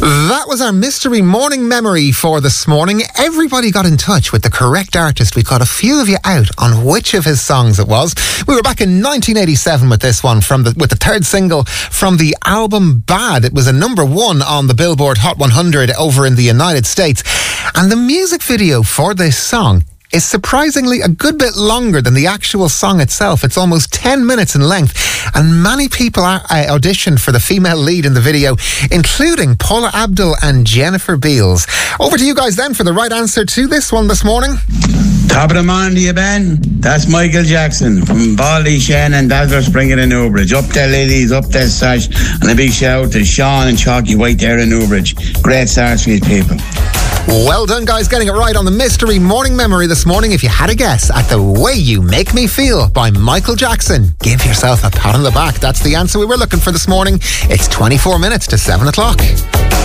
That was our mystery morning memory for this morning. Everybody got in touch with the correct artist. We caught a few of you out on which of his songs it was. We were back in 1987 with this one with the third single from the album Bad. It was a number one on the Billboard Hot 100 over in the United States. And the music video for this song is surprisingly a good bit longer than the actual song itself. It's almost 10 minutes in length, and many people auditioned for the female lead in the video, including Paula Abdul and Jennifer Beals. Over to you guys then for the right answer to this one this morning. Top of the morning to you, Ben. That's Michael Jackson from Baldy, Shan and Dalver Spring in Newbridge. Up there, ladies, up there, Sash. And a big shout out to Sean and Chalky White there in Newbridge. Great start for these people. Well done, guys, getting it right on the mystery morning memory this morning. If you had a guess at The Way You Make Me Feel by Michael Jackson, give yourself a pat on the back. That's the answer we were looking for this morning. It's 24 minutes to 7 o'clock.